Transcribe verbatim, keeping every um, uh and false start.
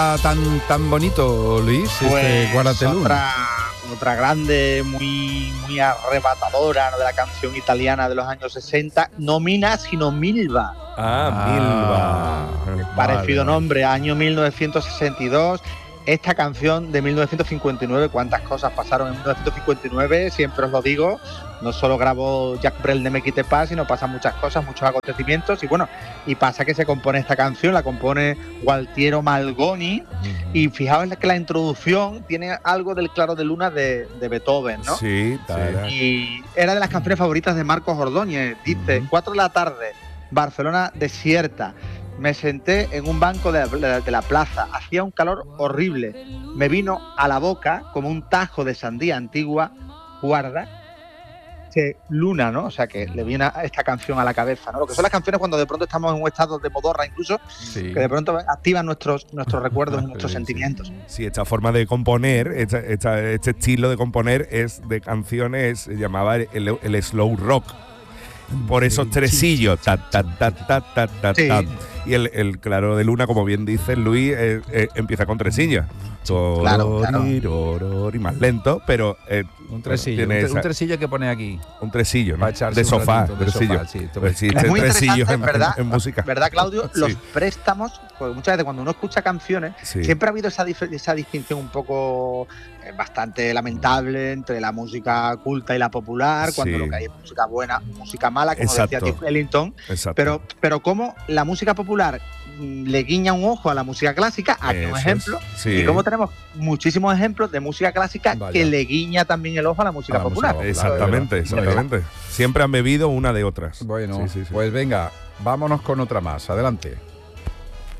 tan tan bonito, Luis, pues este Guarateluna. Otra, otra grande, muy, muy arrebatadora, ¿no?, de la canción italiana de los años sesenta, no Mina, sino Milva. Ah, Milva. Parecido Vale, nombre, año mil novecientos sesenta y dos. Esta canción de mil novecientos cincuenta y nueve, cuántas cosas pasaron en mil novecientos cincuenta y nueve, siempre os lo digo, no solo grabó Jacques Brel de Me Quitte Pas, sino pasan muchas cosas, muchos acontecimientos, y bueno, y pasa que se compone esta canción, la compone Gualtiero Malgoni, y fijaos que la introducción tiene algo del Claro de Luna de, de Beethoven, ¿no? Sí, sí. Y era de las canciones favoritas de Marcos Ordóñez. Dice, cuatro de la tarde, Barcelona desierta. Me senté en un banco de la, de la plaza, hacía un calor horrible. Me vino a la boca como un tajo de sandía antigua, guarda, que luna, ¿no? O sea, que le viene esta canción a la cabeza, ¿no? Lo que son las canciones cuando de pronto estamos en un estado de modorra incluso, sí, que de pronto activan nuestros, nuestros recuerdos y nuestros sí, sentimientos. Sí. sí, esta forma de componer, esta, esta, este estilo de componer es de canciones, se llamaba el, el slow rock. Por esos tresillos, ta, ta, ta, ta, ta, ta, sí. ta. Y el, el Claro de Luna, como bien dice Luis, eh, eh, empieza con tresillos. Claro, claro. Y más lento, pero eh, un tresillo, un, esa, un tresillo que pone aquí. Un tresillo, ¿no? De sofá, ratito, de tresillo. sofá, sí, pues sí, es muy tresillos interesante, en, ¿verdad? En, en música. ¿Verdad, Claudio? Sí. Los préstamos, porque muchas veces cuando uno escucha canciones, sí, siempre ha habido esa, esa distinción un poco eh, bastante lamentable entre la música culta y la popular, sí, cuando lo que hay es música buena, música mala, como Exacto. decía Tim Ellington. Exacto. Pero, pero como la música popular le guiña un ojo a la música clásica, aquí un ejemplo, es, sí, y como tenemos muchísimos ejemplos de música clásica Vaya. que le guiña también el ojo a la música a la popular. Música, exactamente, exactamente. Siempre han bebido una de otras. Bueno, sí, sí, sí. pues venga, vámonos con otra más. Adelante.